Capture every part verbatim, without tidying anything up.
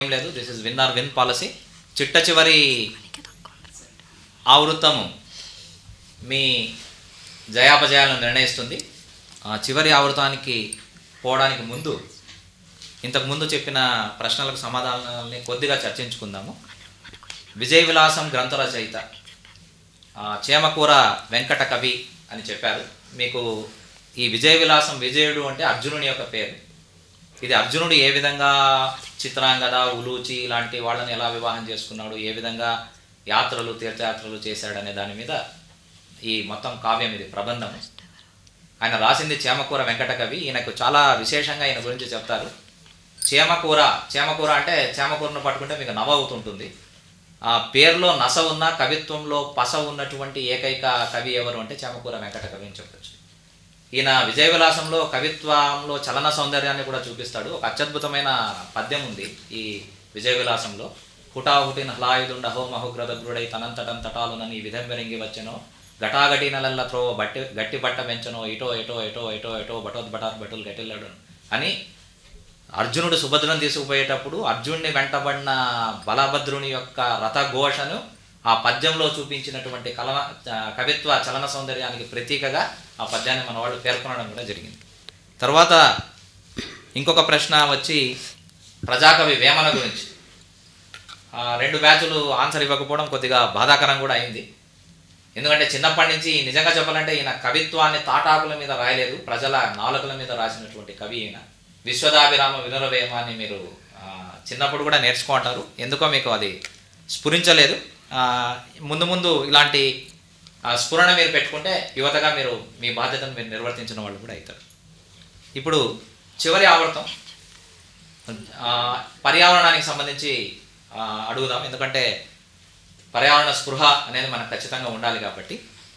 ఏం లేదు, this is win are win policy. చిట్ట చివరి ఆవృత్తము మీ జయాపజయాలను నిర్ణయిస్తుంది. చివరి ఆవృతానికి పోవడానికి ముందు ఇంతకుముందు చెప్పిన ప్రశ్నలకు సమాధానాలని కొద్దిగా చర్చించుకుందాము. విజయ విలాసం గ్రంథ రచయిత చేమకూర వెంకట కవి అని చెప్పారు. మీకు ఈ విజయ విలాసం, విజయుడు అంటే అర్జునుని యొక్క పేరు. ఇది అర్జునుడు ఏ విధంగా చిత్రాంగద, ఉలూచి లాంటి వాళ్ళని ఎలా వివాహం చేసుకున్నాడు, ఏ విధంగా యాత్రలు తీర్థయాత్రలు చేశాడనే దాని మీద ఈ మొత్తం కావ్యం, ఇది ప్రబంధం. ఆయన రాసింది చేమకూర వెంకట కవి. ఈయనకు చాలా విశేషంగా ఈయన గురించి చెప్తారు. చేమకూర, చేమకూర అంటే చేమకూరను పట్టుకుంటే మీకు నవ అవుతుంటుంది. ఆ పేరులో నస ఉన్న, కవిత్వంలో పస ఉన్నటువంటి ఏకైక కవి ఎవరు అంటే చేమకూర వెంకట కవి అని చెప్పచ్చు. ఈయన విజయ విలాసంలో కవిత్వంలో చలన సౌందర్యాన్ని కూడా చూపిస్తాడు. ఒక అత్యద్భుతమైన పద్యం ఉంది ఈ విజయ విలాసంలో. హుటాహుటిన హలాయుదుండ హో మహుగ్రదగ్రుడై తనంతటం తటాలునని ఈ విధం వెరింగి వచ్చెనో, ఘటాఘటి నెలల్ల త్రోవ బట్టి గట్టి బట్ట పెంచనో, ఇటో ఎటో ఎటో ఎటో ఎటో బటోద్బటార్ బటులు గట్టిల్లాడు అని అర్జునుడు సుభద్రను తీసుకుపోయేటప్పుడు అర్జునుడిని వెంటబడిన బలభద్రుని యొక్క రథఘోషను ఆ పద్యంలో చూపించినటువంటి కలన కవిత్వ చలన సౌందర్యానికి ప్రతీకగా ఆ పద్యాన్ని మన వాళ్ళు పేర్కొనడం కూడా జరిగింది. తర్వాత ఇంకొక ప్రశ్న వచ్చి ప్రజాకవి వేమన గురించి. రెండు బ్యాచులు ఆన్సర్ ఇవ్వకపోవడం కొద్దిగా బాధాకరం కూడా అయింది. ఎందుకంటే చిన్నప్పటి నుంచి నిజంగా చెప్పాలంటే ఈయన కవిత్వాన్ని తాటాకుల మీద రాయలేదు, ప్రజల నాలుకల మీద రాసినటువంటి కవి ఈయన. విశ్వదాభిరామ వినురవేమాన్ని మీరు చిన్నప్పుడు కూడా నేర్చుకుంటారు, ఎందుకో మీకు అది స్ఫురించలేదు. ముందు ముందు ఇలాంటి స్ఫురణ మీరు పెట్టుకుంటే యువతగా మీరు మీ బాధ్యతను మీరు నిర్వర్తించిన వాళ్ళు కూడా అవుతారు. ఇప్పుడు చివరి ఆవర్తం పర్యావరణానికి సంబంధించి అడుగుదాం, ఎందుకంటే పర్యావరణ స్పృహ అనేది మనకు ఖచ్చితంగా ఉండాలి కాబట్టి.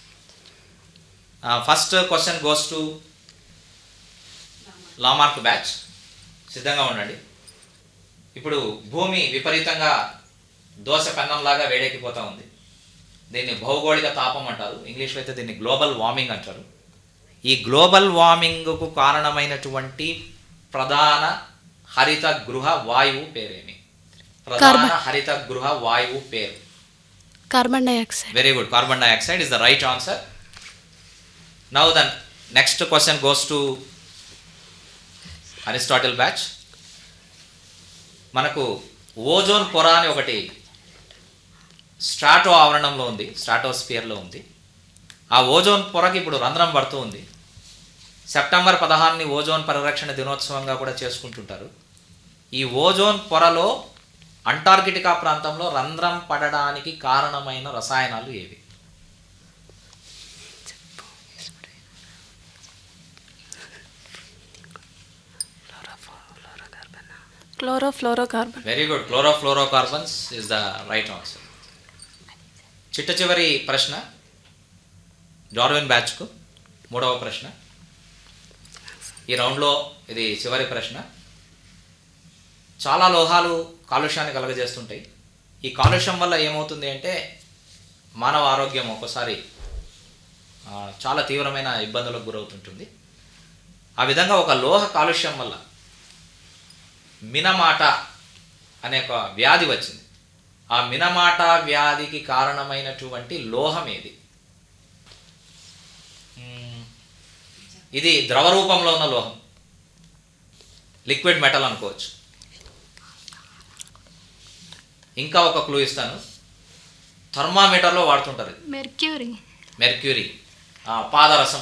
First question goes to Lamarck batch. సిద్ధంగా ఉండండి. ఇప్పుడు భూమి విపరీతంగా దోశ పెన్నంలాగా వేడెక్కిపోతూ ఉంది. దీన్ని భౌగోళిక తాపం అంటారు, ఇంగ్లీష్లో అయితే దీన్ని గ్లోబల్ వార్మింగ్ అంటారు. ఈ గ్లోబల్ వార్మింగ్కు కారణమైనటువంటి ప్రధాన హరిత గృహ వాయువు పేరేమి? ప్రధాన హరిత గృహ వాయువు పేరు carbon dioxide. Very good, carbon dioxide is the right answer. Now the next question goes to Aristotle batch. మనకు ఓజోన్ పొర అని ఒకటి స్ట్రాటో ఆవరణంలో ఉంది, స్ట్రాటోస్ఫియర్లో ఉంది. ఆ ఓజోన్ పొరకి ఇప్పుడు రంధ్రం పడుతూ ఉంది. సెప్టెంబర్ పదహారుని ఓజోన్ పరిరక్షణ దినోత్సవంగా కూడా చేసుకుంటుంటారు. ఈ ఓజోన్ పొరలో అంటార్కిటికా ప్రాంతంలో రంధ్రం పడడానికి కారణమైన రసాయనాలు ఏవి? Chlorofluorocarbon. Very good, chlorofluorocarbons is the right answer. చిట్ట చివరి ప్రశ్న డార్విన్ బ్యాచ్కు మూడవ ప్రశ్న. ఈ రౌండ్లో ఇది చివరి ప్రశ్న. చాలా లోహాలు కాలుష్యాన్ని కలుగజేస్తుంటాయి. ఈ కాలుష్యం వల్ల ఏమవుతుంది అంటే మానవ ఆరోగ్యం ఒక్కోసారి చాలా తీవ్రమైన ఇబ్బందులకు గురవుతుంటుంది. ఆ విధంగా ఒక లోహ కాలుష్యం వల్ల మినమాట అనే ఒక వ్యాధి వచ్చింది. ఆ మినమాట వ్యాధికి కారణమైనటువంటి లోహం ఏది? ఇది ద్రవ రూపంలో ఉన్న లోహం, లిక్విడ్ మెటల్ అనుకోవచ్చు. ఇంకా ఒక క్లూ ఇస్తాను, థర్మామీటర్లో వాడుతుంటారు. మెర్క్యూరీ. మెర్క్యూరీ, పాదరసం.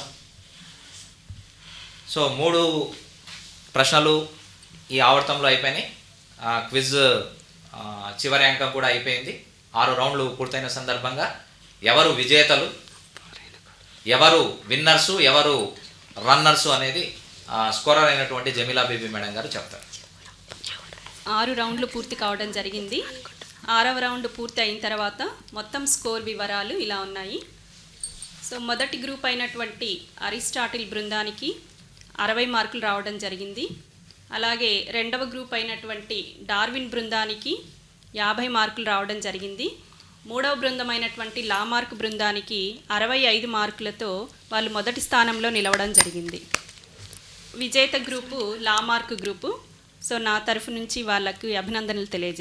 సో మూడు ప్రశ్నలు ఈ ఆవర్తంలో అయిపోయినాయి. క్విజ్ చివరి అంకం కూడా అయిపోయింది. ఆరు రౌండ్లు పూర్తయిన సందర్భంగా ఎవరు విజేతలు, ఎవరు విన్నర్సు, ఎవరు రన్నర్సు అనేది స్కోరర్ అయినటువంటి జమీలా బీబీ మేడం గారు చెప్తారు. ఆరు రౌండ్లు పూర్తి కావడం జరిగింది. ఆరవ రౌండ్ పూర్తి అయిన తర్వాత మొత్తం స్కోర్ వివరాలు ఇలా ఉన్నాయి. సో మొదటి గ్రూప్ అయినటువంటి అరిస్టాటిల్ బృందానికి అరవై మార్కులు రావడం జరిగింది. అలాగే రెండవ గ్రూప్ అయినటువంటి డార్విన్ బృందానికి యాభై మార్కులు రావడం జరిగింది. మూడవ బృందమైనటువంటి లామార్క్ బృందానికి అరవై ఐదు మార్కులతో వాళ్ళు మొదటి స్థానంలో నిలవడం జరిగింది. విజేత గ్రూపు లామార్క్ గ్రూపు. సో నా తరఫు నుంచి వాళ్ళకి అభినందనలు తెలియజేస్తాను.